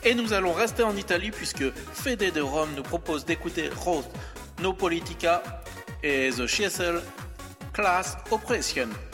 Et nous allons rester en Italie puisque Fede de Rome nous propose d'écouter Rose, No Politica et The CSL Class Oppression.